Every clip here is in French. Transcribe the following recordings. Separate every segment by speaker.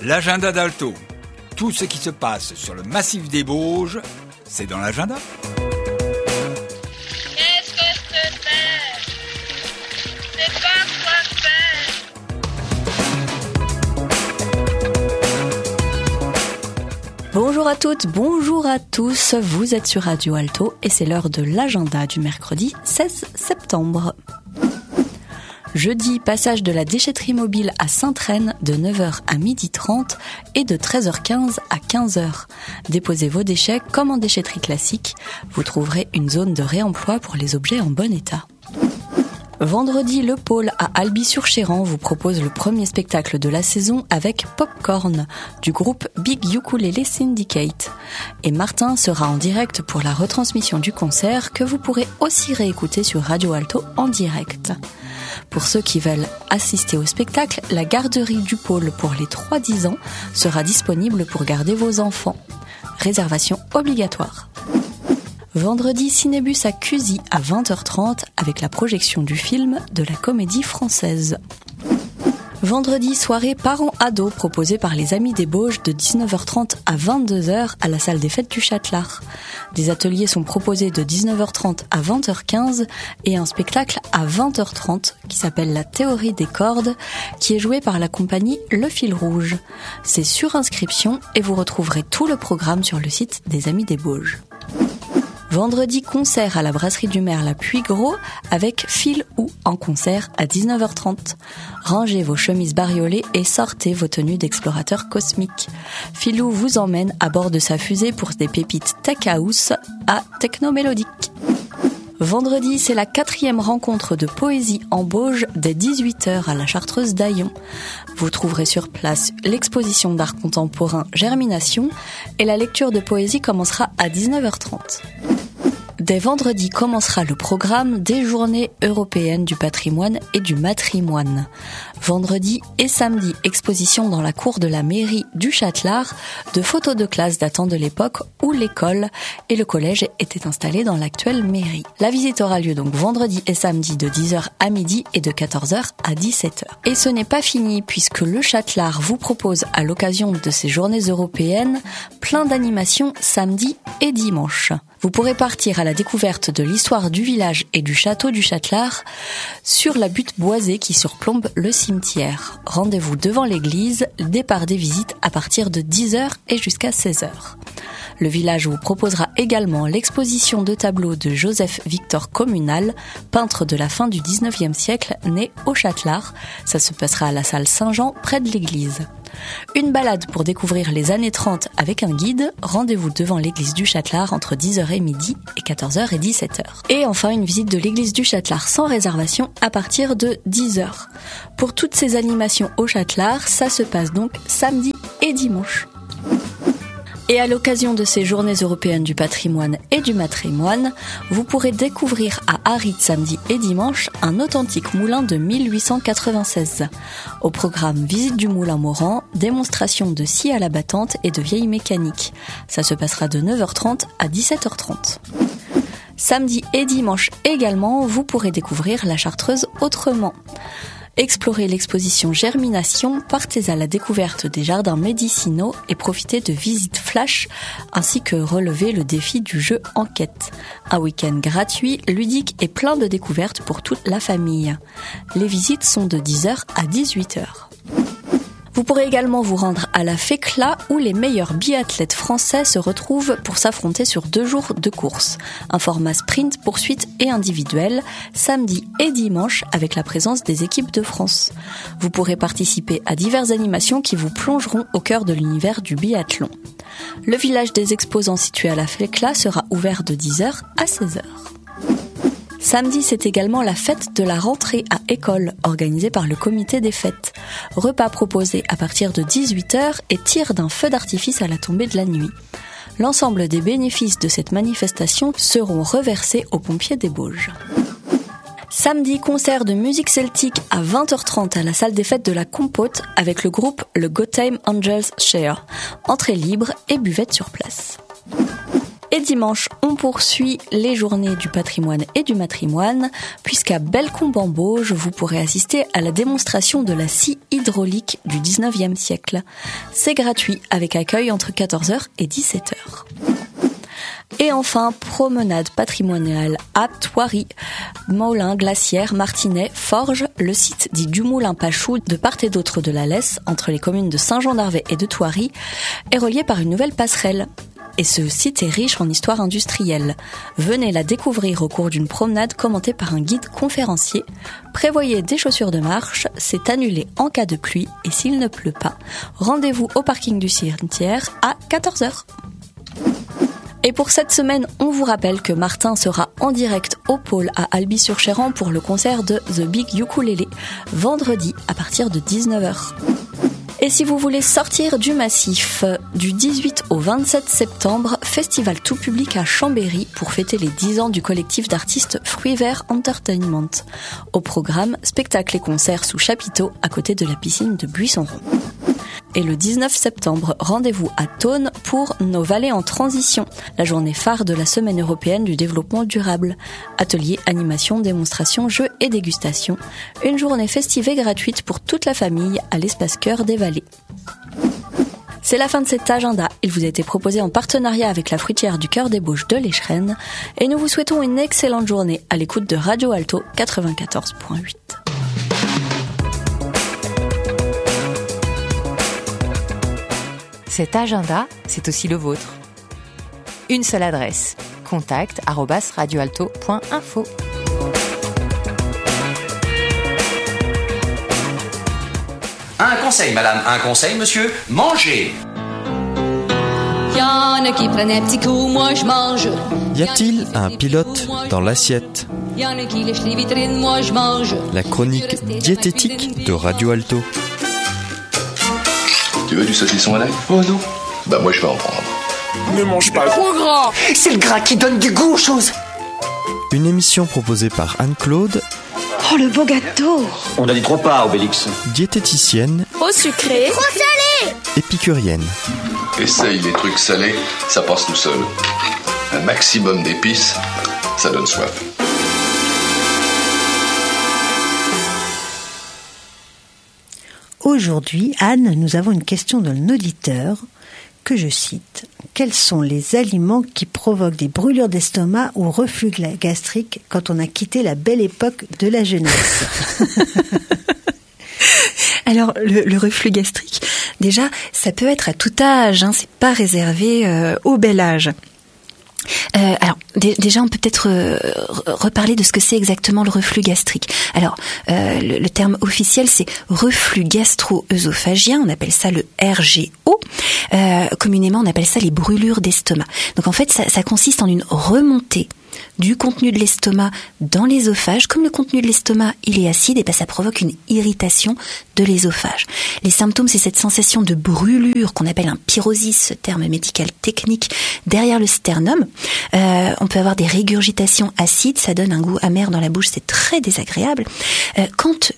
Speaker 1: L'agenda d'Alto. Tout ce qui se passe sur le massif des Bauges, c'est dans l'agenda.
Speaker 2: Qu'est-ce que c'est? C'est pas quoi faire.
Speaker 3: Bonjour à toutes, bonjour à tous, vous êtes sur Radio Alto et c'est l'heure de l'agenda du mercredi 16 septembre. Jeudi, passage de la déchetterie mobile à Sainte-Reine de 9h à 12h30 et de 13h15 à 15h. Déposez vos déchets comme en déchetterie classique. Vous trouverez une zone de réemploi pour les objets en bon état. Vendredi, le pôle à Albi-sur-Chéran vous propose le premier spectacle de la saison avec Popcorn du groupe Big Ukulele Syndicate. Et Martin sera en direct pour la retransmission du concert que vous pourrez aussi réécouter sur Radio Alto en direct. Pour ceux qui veulent assister au spectacle, la garderie du pôle pour les 3-10 ans sera disponible pour garder vos enfants. Réservation obligatoire. Vendredi, Cinébus à Cusy à 20h30 avec la projection du film de la Comédie Française. Vendredi, soirée parents-ados proposée par les Amis des Bauges de 19h30 à 22h à la salle des fêtes du Châtelard. Des ateliers sont proposés de 19h30 à 20h15 et un spectacle à 20h30 qui s'appelle La théorie des cordes qui est joué par la compagnie Le Fil Rouge. C'est sur inscription et vous retrouverez tout le programme sur le site des Amis des Bauges. Vendredi, concert à la brasserie du Merle à Puygros avec Phil ou en concert à 19h30. Rangez vos chemises bariolées et sortez vos tenues d'explorateur cosmique. Philou vous emmène à bord de sa fusée pour des pépites tech house à techno-mélodique. Vendredi, c'est la 4e rencontre de poésie en Bauges dès 18h à la Chartreuse d'Aillon. Vous trouverez sur place l'exposition d'art contemporain Germination et la lecture de poésie commencera à 19h30. Dès vendredi commencera le programme des Journées européennes du patrimoine et du matrimoine. Vendredi et samedi, exposition dans la cour de la mairie du Châtelard de photos de classe datant de l'époque où l'école et le collège étaient installés dans l'actuelle mairie. La visite aura lieu donc vendredi et samedi de 10h à midi et de 14h à 17h. Et ce n'est pas fini puisque le Châtelard vous propose à l'occasion de ces Journées européennes plein d'animations samedi et dimanche. Vous pourrez partir à la découverte de l'histoire du village et du château du Châtelard sur la butte boisée qui surplombe le cimetière. Rendez-vous devant l'église, départ des visites à partir de 10h et jusqu'à 16h. Le village vous proposera également l'exposition de tableaux de Joseph Victor Communal, peintre de la fin du 19e siècle, né au Châtelard. Ça se passera à la salle Saint-Jean, près de l'église. Une balade pour découvrir les années 30 avec un guide. Rendez-vous devant l'église du Châtelard entre 10h et midi et 14h et 17h. Et enfin, une visite de l'église du Châtelard sans réservation à partir de 10h. Pour toutes ces animations au Châtelard, ça se passe donc samedi et dimanche. Et à l'occasion de ces Journées européennes du patrimoine et du matrimoine, vous pourrez découvrir à Arrit samedi et dimanche un authentique moulin de 1896. Au programme visite du moulin Morand, démonstration de scie à la battante et de vieilles mécaniques. Ça se passera de 9h30 à 17h30. Samedi et dimanche également, vous pourrez découvrir la Chartreuse autrement. Explorez l'exposition Germination, partez à la découverte des jardins médicinaux et profitez de visites flash ainsi que relevez le défi du jeu enquête. Un week-end gratuit, ludique et plein de découvertes pour toute la famille. Les visites sont de 10h à 18h. Vous pourrez également vous rendre à la FECLA où les meilleurs biathlètes français se retrouvent pour s'affronter sur 2 jours de course. Un format sprint, poursuite et individuel, samedi et dimanche avec la présence des équipes de France. Vous pourrez participer à diverses animations qui vous plongeront au cœur de l'univers du biathlon. Le village des exposants situé à la FECLA sera ouvert de 10h à 16h. Samedi, c'est également la fête de la rentrée à école, organisée par le comité des fêtes. Repas proposés à partir de 18h et tir d'un feu d'artifice à la tombée de la nuit. L'ensemble des bénéfices de cette manifestation seront reversés aux pompiers des Bauges. Samedi, concert de musique celtique à 20h30 à la salle des fêtes de la Compote avec le groupe le Gotham Angels Share. Entrée libre et buvette sur place. Et dimanche, on poursuit les journées du patrimoine et du matrimoine, puisqu'à Bellecombe-en-Bauge, vous pourrez assister à la démonstration de la scie hydraulique du 19e siècle. C'est gratuit, avec accueil entre 14h et 17h. Et enfin, promenade patrimoniale à Thoiry, Moulins, Glacières, Martinets, Forges, le site dit du Moulin-Pachou de part et d'autre de la Lesse, entre les communes de Saint-Jean-d'Arvey et de Thoiry, est relié par une nouvelle passerelle. Et ce site est riche en histoire industrielle. Venez la découvrir au cours d'une promenade commentée par un guide conférencier. Prévoyez des chaussures de marche, c'est annulé en cas de pluie et s'il ne pleut pas. Rendez-vous au parking du cimetière à 14h. Et pour cette semaine, on vous rappelle que Martin sera en direct au pôle à Alby-sur-Chéran pour le concert de The Big Ukulele, vendredi à partir de 19h. Et si vous voulez sortir du massif, du 18 au 27 septembre, festival tout public à Chambéry pour fêter les 10 ans du collectif d'artistes Fruits Verts Entertainment. Au programme, spectacles et concerts sous chapiteau à côté de la piscine de Buisson-Rond. Et le 19 septembre, rendez-vous à Thônes pour Nos Vallées en Transition, la journée phare de la Semaine européenne du développement durable. Ateliers, animations, démonstrations, jeux et dégustations. Une journée festive et gratuite pour toute la famille à l'espace Cœur des Vallées. C'est la fin de cet agenda. Il vous a été proposé en partenariat avec la fruitière du Cœur des Bauges de l'Échrennes. Et nous vous souhaitons une excellente journée à l'écoute de Radio Alto 94.8.
Speaker 4: Cet agenda, c'est aussi le vôtre. Une seule adresse, contact@radioalto.info.
Speaker 5: Un conseil, madame, un conseil, monsieur, mangez.
Speaker 6: Y'en a qui prennent un petit coup, moi je mange.
Speaker 7: Y a-t-il un pilote dans l'assiette?
Speaker 6: Y'en a qui lèchent les vitrines, moi je mange.
Speaker 7: La chronique diététique de Radio Alto.
Speaker 8: Tu veux du saucisson à l'ail?
Speaker 9: Oh non.
Speaker 8: Bah moi je vais en prendre.
Speaker 9: Ne mange pas trop gras.
Speaker 10: C'est le gras qui donne du goût aux choses.
Speaker 7: Une émission proposée par Anne-Claude.
Speaker 11: Oh le beau gâteau.
Speaker 12: On a dit 3 parts, Obélix.
Speaker 7: Diététicienne.
Speaker 11: Trop sucré.
Speaker 13: Trop salé.
Speaker 7: Épicurienne.
Speaker 8: Essaye les trucs salés, ça passe tout seul. Un maximum d'épices, ça donne soif.
Speaker 14: Aujourd'hui, Anne, nous avons une question d'un auditeur que je cite. Quels sont les aliments qui provoquent des brûlures d'estomac ou reflux gastrique quand on a quitté la belle époque de la jeunesse?
Speaker 15: Alors, le reflux gastrique, déjà, ça peut être à tout âge, hein, c'est pas réservé au bel âge. Alors déjà on peut peut-être reparler de ce que c'est exactement le reflux gastrique. Alors le terme officiel c'est reflux gastro-œsophagien, on appelle ça le RGO. Communément on appelle ça les brûlures d'estomac. Donc en fait ça consiste en une remontée du contenu de l'estomac dans l'œsophage. Comme le contenu de l'estomac il est acide, et ben ça provoque une irritation de l'œsophage. Les symptômes, c'est cette sensation de brûlure qu'on appelle un pyrosis, ce terme médical technique, derrière le sternum. On peut avoir des régurgitations acides, ça donne un goût amer dans la bouche, c'est très désagréable. Quand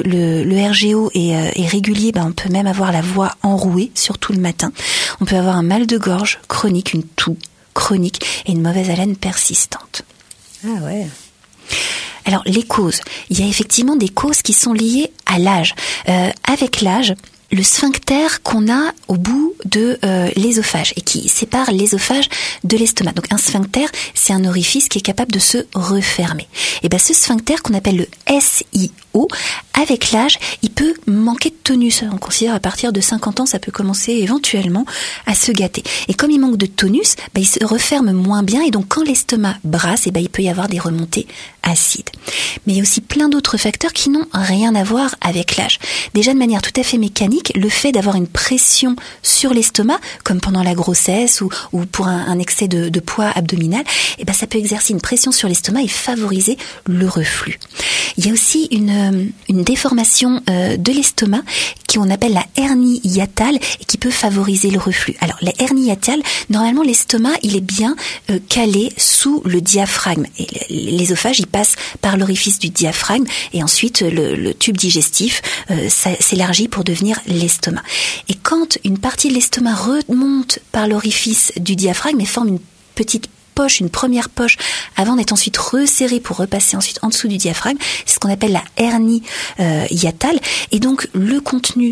Speaker 15: le RGO est régulier, ben on peut même avoir la voix enrouée, surtout le matin. On peut avoir un mal de gorge chronique, une toux chronique et une mauvaise haleine persistante.
Speaker 14: Ah ouais.
Speaker 15: Alors les causes, il y a effectivement des causes qui sont liées à l'âge. Avec l'âge, le sphincter qu'on a au bout de l'œsophage et qui sépare l'œsophage de l'estomac. Donc un sphincter, c'est un orifice qui est capable de se refermer. Et ben ce sphincter qu'on appelle le SIO, avec l'âge, il peut manquer de tonus. On considère à partir de 50 ans, ça peut commencer éventuellement à se gâter. Et comme il manque de tonus, ben il se referme moins bien et donc quand l'estomac brasse, et ben il peut y avoir des remontées acides. Mais il y a aussi plein d'autres facteurs qui n'ont rien à voir avec l'âge. Déjà de manière tout à fait mécanique, le fait d'avoir une pression sur l'estomac, comme pendant la grossesse ou pour un excès de poids abdominal, et ben ça peut exercer une pression sur l'estomac et favoriser le reflux. Il y a aussi une déformation de l'estomac qu'on appelle la hernie hiatale et qui peut favoriser le reflux. Alors la hernie hiatale, normalement l'estomac il est bien calé sous le diaphragme et l'œsophage il passe par l'orifice du diaphragme et ensuite le tube digestif s'élargit pour devenir l'estomac. Et quand une partie de l'estomac remonte par l'orifice du diaphragme et forme une petite poche, une première poche, avant d'être ensuite resserrée pour repasser ensuite en dessous du diaphragme. C'est ce qu'on appelle la hernie hiatale. Et donc, le contenu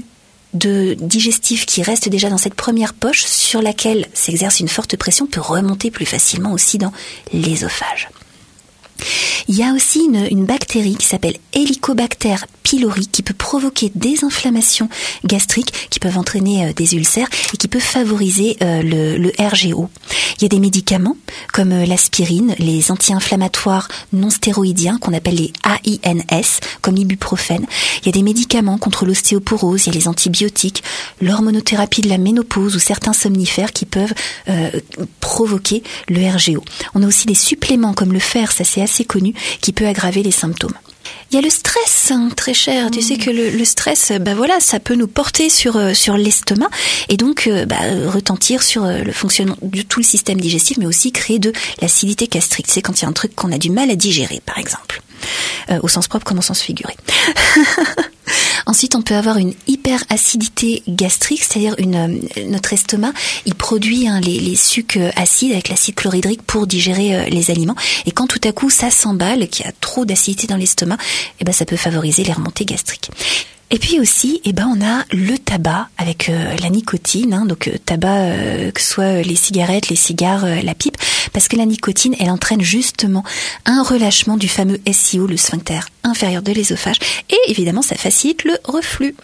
Speaker 15: digestif qui reste déjà dans cette première poche sur laquelle s'exerce une forte pression peut remonter plus facilement aussi dans l'œsophage. Il y a aussi une bactérie qui s'appelle Helicobacter pylori qui peut provoquer des inflammations gastriques qui peuvent entraîner des ulcères et qui peut favoriser le RGO. Il y a des médicaments comme l'aspirine, les anti-inflammatoires non stéroïdiens qu'on appelle les AINS comme l'ibuprofène. Il y a des médicaments contre l'ostéoporose, il y a les antibiotiques, l'hormonothérapie de la ménopause ou certains somnifères qui peuvent provoquer le RGO. On a aussi des suppléments comme le fer, ça c'est assez connu, qui peut aggraver les symptômes. Il y a le stress, très cher. Tu sais que le stress, ça peut nous porter sur l'estomac et donc retentir sur le fonctionnement de tout le système digestif, mais aussi créer de l'acidité gastrique. C'est quand il y a un truc qu'on a du mal à digérer, par exemple, au sens propre comme au sens figuré. Ensuite, on peut avoir une hyperacidité gastrique, c'est-à-dire notre estomac, il produit les sucs acides avec l'acide chlorhydrique pour digérer les aliments. Et quand tout à coup ça s'emballe, qu'il y a trop d'acidité dans l'estomac, ça peut favoriser les remontées gastriques. Et puis aussi, on a le tabac avec la nicotine, donc tabac, que ce soit les cigarettes, les cigares, la pipe, parce que la nicotine, elle entraîne justement un relâchement du fameux SIO, le sphincter inférieur de l'œsophage, et évidemment, ça facilite le reflux.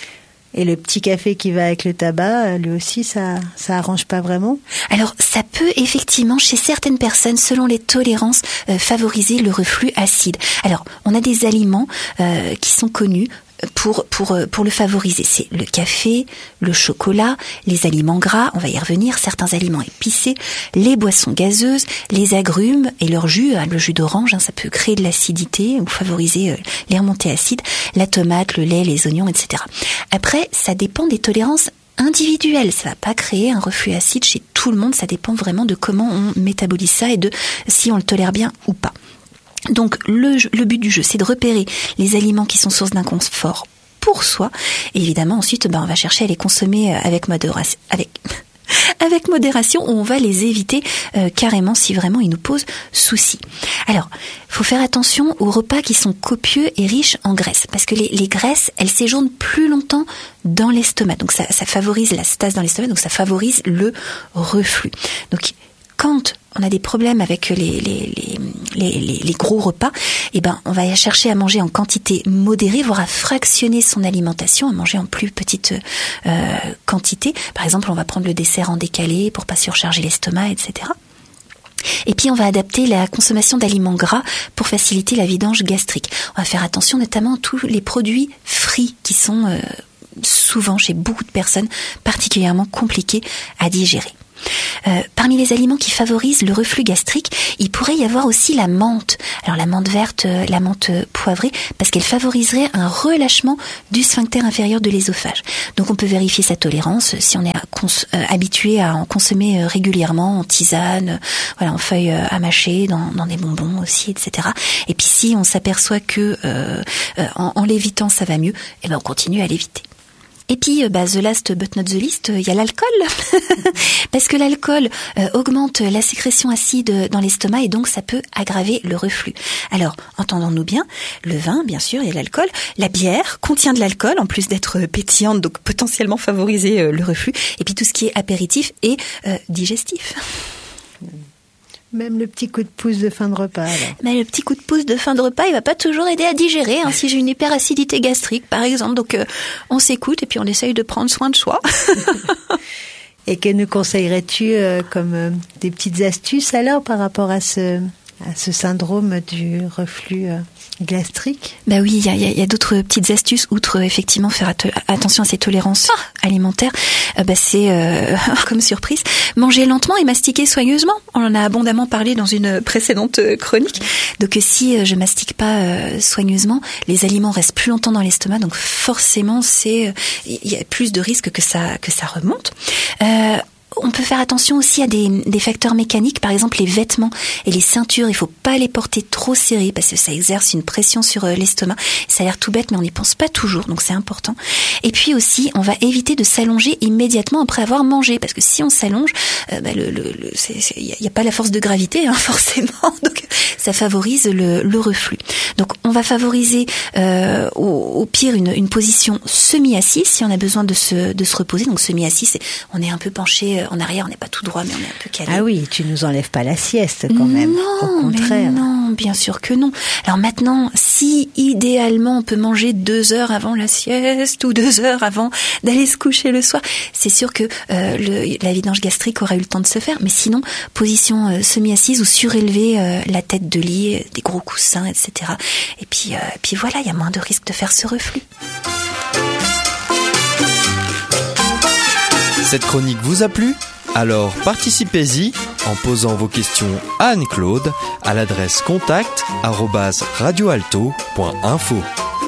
Speaker 14: Et le petit café qui va avec le tabac, lui aussi, ça arrange pas vraiment?
Speaker 15: Alors, ça peut effectivement, chez certaines personnes, selon les tolérances, favoriser le reflux acide. Alors, on a des aliments qui sont connus pour le favoriser. C'est le café, le chocolat, les aliments gras, on va y revenir, certains aliments épicés, les boissons gazeuses, les agrumes et leur jus, le jus d'orange, ça peut créer de l'acidité ou favoriser les remontées acides, la tomate, le lait, les oignons, etc. Après, ça dépend des tolérances individuelles. Ça va pas créer un reflux acide chez tout le monde, ça dépend vraiment de comment on métabolise ça et de si on le tolère bien ou pas. Donc le but du jeu, c'est de repérer les aliments qui sont source d'inconfort pour soi. Et évidemment, ensuite, on va chercher à les consommer avec modération. Avec modération, on va les éviter carrément si vraiment ils nous posent souci. Alors, faut faire attention aux repas qui sont copieux et riches en graisse, parce que les graisses, elles séjournent plus longtemps dans l'estomac. Donc ça favorise la stase dans l'estomac, donc ça favorise le reflux. Donc quand on a des problèmes avec les gros repas, on va chercher à manger en quantité modérée, voire à fractionner son alimentation, à manger en plus petite quantité. Par exemple, on va prendre le dessert en décalé pour pas surcharger l'estomac, etc. Et puis on va adapter la consommation d'aliments gras pour faciliter la vidange gastrique. On va faire attention notamment à tous les produits frits qui sont souvent chez beaucoup de personnes particulièrement compliqués à digérer. Parmi les aliments qui favorisent le reflux gastrique, il pourrait y avoir aussi la menthe. Alors la menthe verte, la menthe poivrée, parce qu'elle favoriserait un relâchement du sphincter inférieur de l'œsophage. Donc on peut vérifier sa tolérance si on est habitué à en consommer régulièrement en tisane, en feuilles à mâcher, dans des bonbons aussi, etc. Et puis si on s'aperçoit que en l'évitant ça va mieux, on continue à l'éviter. Et puis, the last but not the least, il y a l'alcool. Parce que l'alcool augmente la sécrétion acide dans l'estomac et donc ça peut aggraver le reflux. Alors, entendons-nous bien, le vin, bien sûr, il y a l'alcool. La bière contient de l'alcool, en plus d'être pétillante, donc potentiellement favoriser le reflux. Et puis tout ce qui est apéritif et digestif.
Speaker 14: Même le petit coup de pouce de fin de repas. Alors.
Speaker 15: Mais le petit coup de pouce de fin de repas, il va pas toujours aider à digérer. Si j'ai une hyperacidité gastrique, par exemple, donc on s'écoute et puis on essaye de prendre soin de soi.
Speaker 14: Et que nous conseillerais-tu comme des petites astuces alors par rapport à ce syndrome du reflus gastrique?
Speaker 15: Oui, il y a d'autres petites astuces outre effectivement faire attention à ses tolérances alimentaires. C'est comme surprise, manger lentement et mastiquer soigneusement. On en a abondamment parlé dans une précédente chronique. Donc si je mastique pas soigneusement, les aliments restent plus longtemps dans l'estomac, donc forcément il y a plus de risques que ça remonte. on peut faire attention aussi à des facteurs mécaniques, par exemple les vêtements et les ceintures. Il faut pas les porter trop serrés parce que ça exerce une pression sur l'estomac. Ça a l'air tout bête, mais on n'y pense pas toujours, donc c'est important. Et puis aussi, on va éviter de s'allonger immédiatement après avoir mangé, parce que si on s'allonge, il y a pas la force de gravité, hein, forcément, donc ça favorise le reflux. Donc on va favoriser au pire une position semi-assise si on a besoin de se reposer. Donc semi-assise, on est un peu penché en arrière, on n'est pas tout droit, mais on est un peu calé.
Speaker 14: Ah oui, tu nous enlèves pas la sieste quand même.
Speaker 15: Non,
Speaker 14: au contraire.
Speaker 15: Mais non, bien sûr que non. Alors maintenant, si idéalement on peut manger 2 heures avant la sieste ou 2 heures avant d'aller se coucher le soir, c'est sûr que la vidange gastrique aura eu le temps de se faire. Mais sinon, position semi-assise ou surélever la tête de lit, des gros coussins, etc. Et puis voilà, il y a moins de risque de faire ce reflux.
Speaker 7: Cette chronique vous a plu ? Alors participez-y en posant vos questions à Anne-Claude à l'adresse contact@radioalto.info.